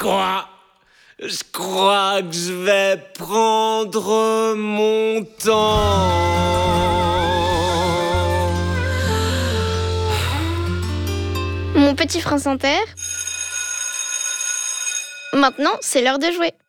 Je crois que je vais prendre mon temps. Mon petit France Inter. Maintenant, c'est l'heure de jouer.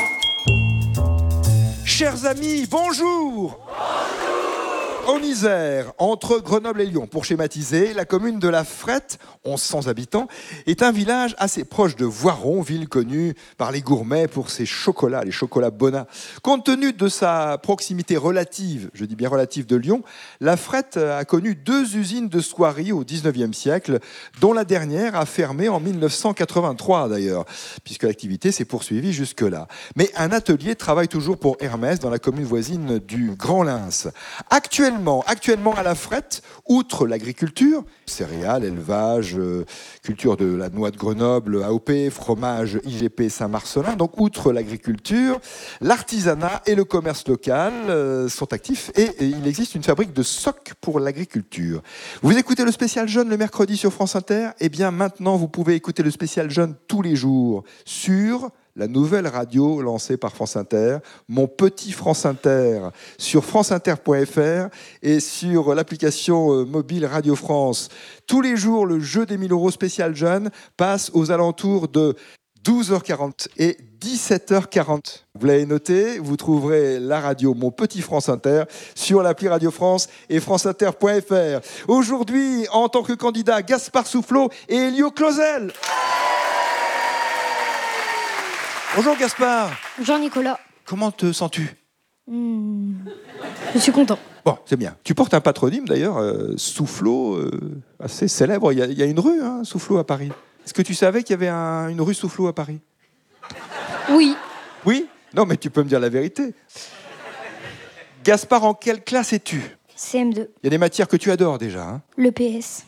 Chers amis, bonjour. En Isère, entre Grenoble et Lyon, pour schématiser, la commune de La Frette, 1100 habitants, est un village assez proche de Voiron, ville connue par les gourmets pour ses chocolats, les chocolats Bonnat. Compte tenu de sa proximité relative, je dis bien relative, de Lyon, La Frette a connu 2 usines de soieries au 19e siècle, dont la dernière a fermé en 1983 d'ailleurs, puisque l'activité s'est poursuivie jusque-là. Mais un atelier travaille toujours pour Hermès dans la commune voisine du Grand-Lins. Actuellement à La Frette, outre l'agriculture, céréales, élevage, culture de la noix de Grenoble, AOP, fromage IGP Saint-Marcelin, donc outre l'agriculture, l'artisanat et le commerce local sont actifs et il existe une fabrique de socs pour l'agriculture. Vous écoutez le spécial jeune le mercredi sur France Inter? Eh bien maintenant vous pouvez écouter le spécial jeune tous les jours sur la nouvelle radio lancée par France Inter, Mon Petit France Inter, sur franceinter.fr et sur l'application mobile Radio France. Tous les jours, le jeu des 1000 € spécial jeune passe aux alentours de 12h40 et 17h40. Vous l'avez noté, vous trouverez la radio Mon Petit France Inter sur l'appli Radio France et franceinter.fr. Aujourd'hui, en tant que candidat, Gaspard Soufflot et Elio Clauzel. Bonjour Gaspard. Bonjour Nicolas. Comment te sens-tu ? Je suis content. Bon, c'est bien. Tu portes un patronyme d'ailleurs, Soufflot, assez célèbre. Il y a une rue, Soufflot à Paris. Est-ce que tu savais qu'il y avait une rue Soufflot à Paris ? Oui. Oui ? Non, mais tu peux me dire la vérité. Gaspard, en quelle classe es-tu ? CM2. Il y a des matières que tu adores déjà. Le PS.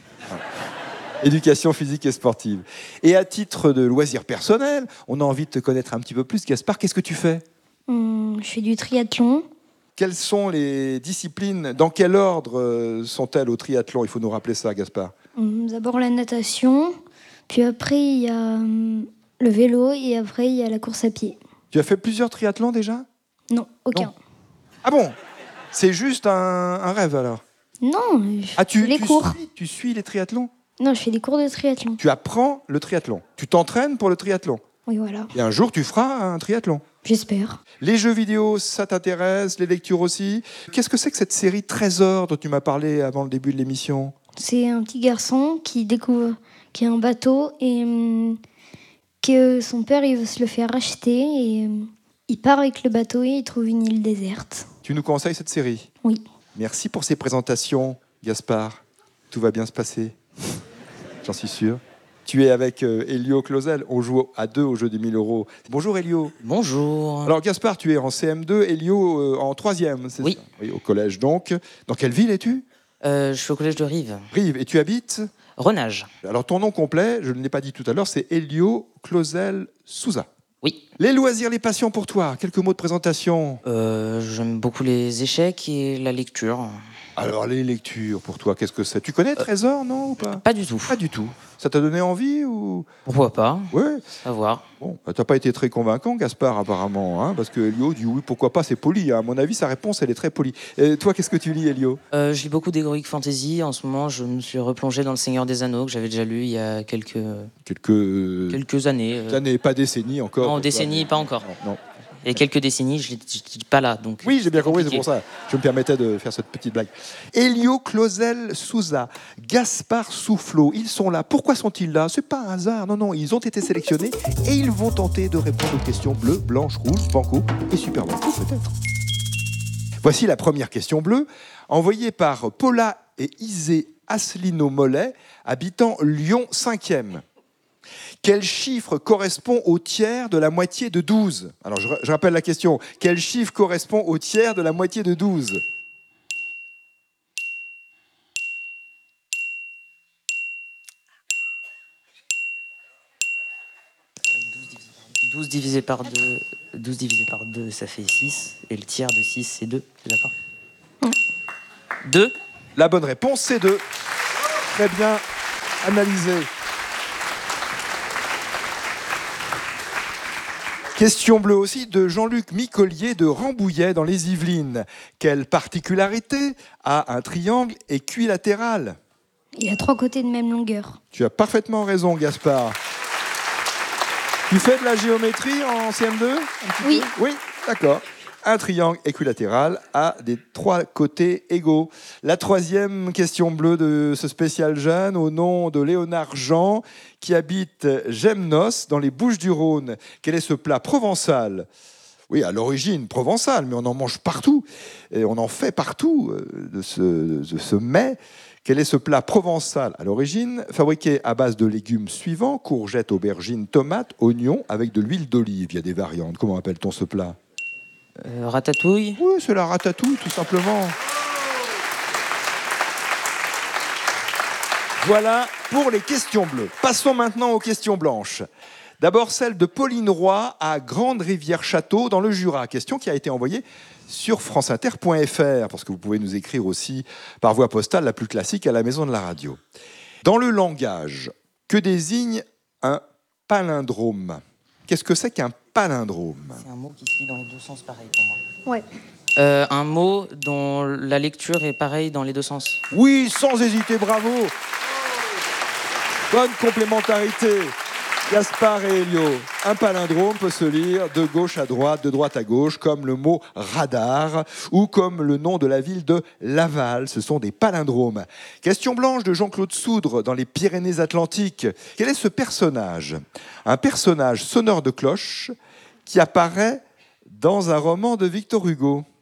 Éducation physique et sportive. Et à titre de loisir personnel, on a envie de te connaître un petit peu plus. Gaspard, qu'est-ce que tu fais ? Je fais du triathlon. Quelles sont les disciplines ? Dans quel ordre sont-elles au triathlon ? Il faut nous rappeler ça, Gaspard. D'abord la natation, puis après il y a le vélo et après il y a la course à pied. Tu as fait plusieurs triathlons déjà ? Non, aucun. Non. Ah bon ? C'est juste un rêve alors ? Non, je fais les cours. Tu suis les triathlons ? Non, je fais des cours de triathlon. Tu apprends le triathlon. Tu t'entraînes pour le triathlon. Oui, voilà. Et un jour, tu feras un triathlon. J'espère. Les jeux vidéo, ça t'intéresse, les lectures aussi. Qu'est-ce que c'est que cette série Trésor dont tu m'as parlé avant le début de l'émission ? C'est un petit garçon qui découvre qu'il y a un bateau et que son père il veut se le faire racheter et il part avec le bateau et il trouve une île déserte. Tu nous conseilles cette série ? Oui. Merci pour ces présentations, Gaspard. Tout va bien se passer. J'en suis sûr. Tu es avec Elio Clauzel. On joue à 2 au jeu des 1000 €. Bonjour Elio. Bonjour. Alors Gaspard, tu es en CM2, Elio en 3e, c'est Oui. ça ? Oui, au collège donc. Dans quelle ville es-tu ? Je suis au collège de Rives. Rives. Et tu habites ? Renage. Alors ton nom complet, je ne l'ai pas dit tout à l'heure, c'est Elio Clauzel Souza. Oui. Les loisirs, les passions pour toi. Quelques mots de présentation. J'aime beaucoup les échecs et la lecture. Alors les lectures pour toi, qu'est-ce que c'est ? Tu connais Trésor, non ou pas ? Pas du tout. Pas du tout. Ça t'a donné envie ou ? Pourquoi pas ? Ouais. À voir. Bon, t'as pas été très convaincant, Gaspard, apparemment, parce que Elio dit oui, pourquoi pas, c'est poli. À mon avis, sa réponse, elle est très polie. Et toi, qu'est-ce que tu lis, Elio ? Je lis beaucoup d'Heroic Fantasy. En ce moment, je me suis replongé dans Le Seigneur des Anneaux, que j'avais déjà lu il y a quelques années. Années, pas décennies encore. Non, décennies, pas encore. Non. Et quelques décennies, je n'étais pas là. Donc Oui, j'ai bien compris, c'est compliqué. pour ça. Je me permettais de faire cette petite blague. Elio Clauzel Souza, Gaspard Soufflot, ils sont là. Pourquoi sont-ils là ? C'est pas un hasard, non, ils ont été sélectionnés et ils vont tenter de répondre aux questions bleues, blanches, rouges, banco et super banco peut-être. Voici la première question bleue, envoyée par Paula et Isée Asselineau-Mollet, habitant Lyon 5e. Quel chiffre correspond au tiers de la moitié de 12 ? Alors, je rappelle la question. Quel chiffre correspond au tiers de la moitié de 12 ? 12 divisé par 2, ça fait 6. Et le tiers de 6, c'est 2. T'es d'accord ? 2. La bonne réponse, c'est 2. Très bien analysé. Question bleue aussi de Jean-Luc Micolier de Rambouillet dans les Yvelines. Quelle particularité a un triangle équilatéral? Il a 3 côtés de même longueur. Tu as parfaitement raison, Gaspard. Tu fais de la géométrie en CM2 Oui. Oui, d'accord. Un triangle équilatéral a des 3 côtés égaux. La 3e question bleue de ce spécial Jeanne, au nom de Léonard Jean, qui habite Gemnos, dans les Bouches-du-Rhône. Quel est ce plat provençal? Oui, à l'origine provençal, mais on en mange partout. Et on en fait partout de ce mets. Quel est ce plat provençal à l'origine, fabriqué à base de légumes suivants: courgettes, aubergines, tomates, oignons, avec de l'huile d'olive? Il y a des variantes. Comment appelle-t-on ce plat? Ratatouille. Oui, c'est la ratatouille, tout simplement. Voilà pour les questions bleues. Passons maintenant aux questions blanches. D'abord celle de Pauline Roy à Grande-Rivière-Château, dans le Jura. Question qui a été envoyée sur franceinter.fr, parce que vous pouvez nous écrire aussi par voie postale, la plus classique, à la maison de la radio. Dans le langage, que désigne un palindrome? Qu'est-ce que c'est qu'un palindrome? C'est un mot qui se lit dans les deux sens pareil pour moi. Ouais. Un mot dont la lecture est pareille dans les deux sens. Oui, sans hésiter, bravo. Bonne complémentarité. Gaspard et Elio. Un palindrome peut se lire de gauche à droite, de droite à gauche, comme le mot radar ou comme le nom de la ville de Laval. Ce sont des palindromes. Question blanche de Jean-Claude Soudre dans les Pyrénées-Atlantiques. Quel est ce personnage? Un personnage sonneur de cloche qui apparaît dans un roman de Victor Hugo.